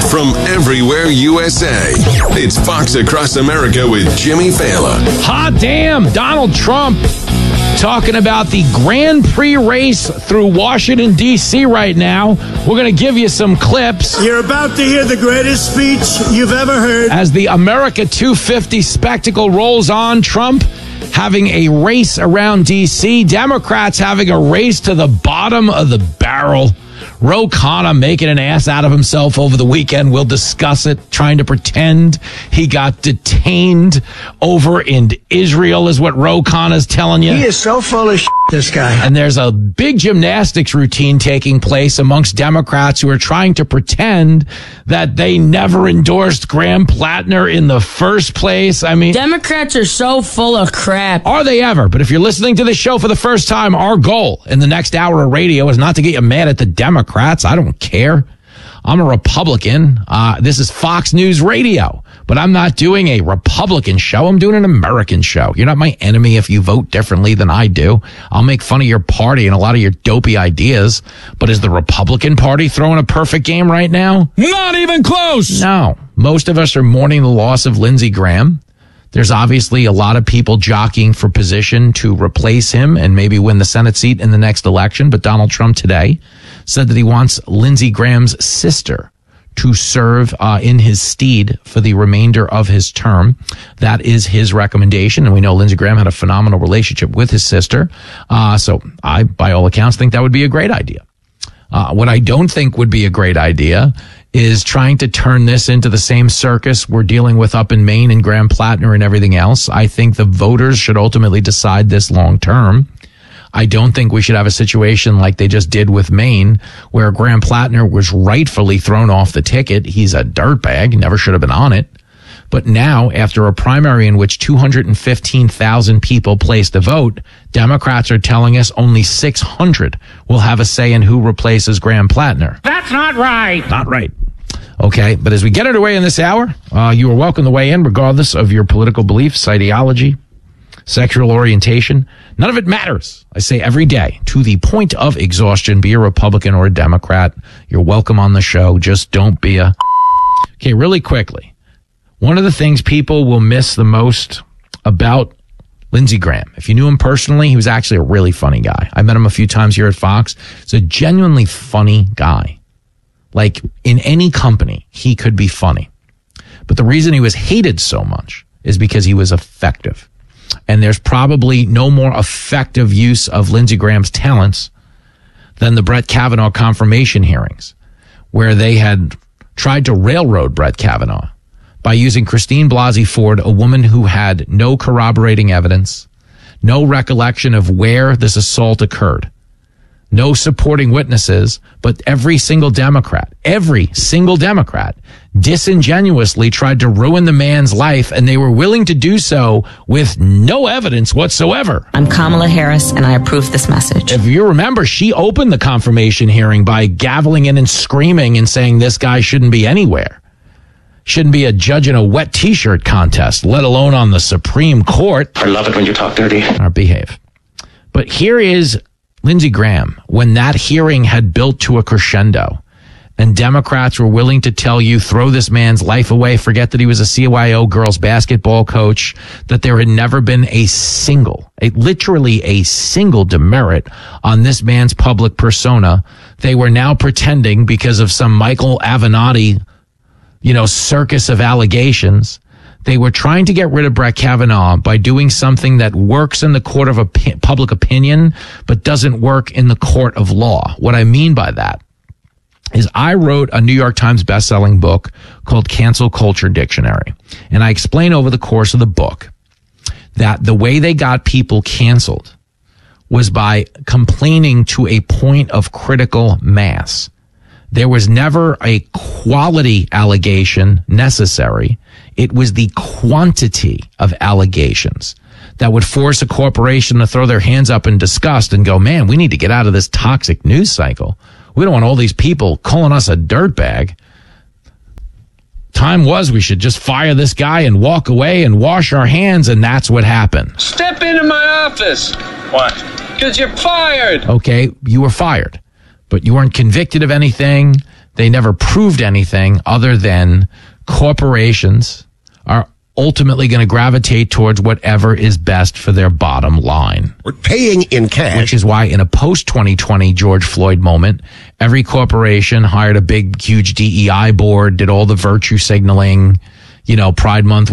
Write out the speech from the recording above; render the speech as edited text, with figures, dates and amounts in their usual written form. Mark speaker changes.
Speaker 1: from everywhere USA. It's Fox Across America with Jimmy Fallon.
Speaker 2: Hot damn, Donald Trump talking about the Grand Prix race through Washington, D.C. right now. We're going to give you some clips.
Speaker 3: You're about to hear the greatest speech you've ever heard.
Speaker 2: As the America 250 spectacle rolls on, Trump having a race around D.C., Democrats having a race to the bottom of the barrel. Ro Khanna making an ass out of himself over the weekend. We'll discuss it, trying to pretend he got detained over in Israel is what Ro Khanna's telling you.
Speaker 3: He is so full of shit, this guy.
Speaker 2: And there's a big gymnastics routine taking place amongst Democrats who are trying to pretend that they never endorsed Graham Plattner in the first place. I mean,
Speaker 4: Democrats are so full of crap.
Speaker 2: Are they ever? But if you're listening to the show for the first time, our goal in the next hour of radio is not to get you mad at the Democrats. I don't care. I'm a Republican. This is Fox News Radio, but I'm not doing a Republican show. I'm doing an American show. You're not my enemy if you vote differently than I do. I'll make fun of your party and a lot of your dopey ideas, but is the Republican Party throwing a perfect game right now?
Speaker 5: Not even close.
Speaker 2: No. Most of us are mourning the loss of Lindsey Graham. There's obviously a lot of people jockeying for position to replace him and maybe win the Senate seat in the next election. But Donald Trump today said that he wants Lindsey Graham's sister to serve in his stead for the remainder of his term. That is his recommendation. And we know Lindsey Graham had a phenomenal relationship with his sister. So I, by all accounts, think that would be a great idea. What I don't think would be a great idea is trying to turn this into the same circus we're dealing with up in Maine and Graham Plattner and everything else. I think the voters should ultimately decide this long term. I don't think we should have a situation like they just did with Maine, where Graham Plattner was rightfully thrown off the ticket. He's a dirtbag, never should have been on it. But now, after a primary in which 215,000 people placed a vote, Democrats are telling us only 600 will have a say in who replaces Graham Plattner.
Speaker 5: That's not right.
Speaker 2: Not right. Okay, but as we get underway in this hour, you are welcome to weigh in regardless of your political beliefs, ideology, sexual orientation. None of it matters. I say every day, to the point of exhaustion, be a Republican or a Democrat. You're welcome on the show. Just don't be a... Okay, really quickly. One of the things people will miss the most about Lindsey Graham, if you knew him personally, he was actually a really funny guy. I met him a few times here at Fox. He's a genuinely funny guy. Like, in any company, he could be funny. But the reason he was hated so much is because he was effective. And there's probably no more effective use of Lindsey Graham's talents than the Brett Kavanaugh confirmation hearings, where they had tried to railroad Brett Kavanaugh by using Christine Blasey Ford, a woman who had no corroborating evidence, no recollection of where this assault occurred, no supporting witnesses, but every single Democrat disingenuously tried to ruin the man's life, and they were willing to do so with no evidence whatsoever.
Speaker 6: I'm Kamala Harris, and I approve this message.
Speaker 2: If you remember, she opened the confirmation hearing by gaveling in and screaming and saying this guy shouldn't be anywhere. Shouldn't be a judge in a wet T-shirt contest, let alone on the Supreme Court.
Speaker 7: I love it when you talk dirty.
Speaker 2: Or behave. But here is Lindsey Graham, when that hearing had built to a crescendo, and Democrats were willing to tell you, throw this man's life away, forget that he was a CYO girls basketball coach, that there had never been literally a single demerit on this man's public persona. They were now pretending, because of some Michael Avenatti circus of allegations, they were trying to get rid of Brett Kavanaugh by doing something that works in the court of public opinion, but doesn't work in the court of law. What I mean by that is I wrote a New York Times bestselling book called Cancel Culture Dictionary. And I explain over the course of the book that the way they got people canceled was by complaining to a point of critical mass. There was never a quality allegation necessary. It was the quantity of allegations that would force a corporation to throw their hands up in disgust and go, man, we need to get out of this toxic news cycle. We don't want all these people calling us a dirtbag. Time was we should just fire this guy and walk away and wash our hands, and that's what happened.
Speaker 5: Step into my office. What? Because you're fired.
Speaker 2: Okay, you were fired, but you weren't convicted of anything. they never proved anything other than corporations are ultimately going to gravitate towards whatever is best for their bottom line.
Speaker 7: We're paying in cash.
Speaker 2: Which is why in a post-2020 George Floyd moment, every corporation hired a big, huge DEI board, did all the virtue signaling, Pride Month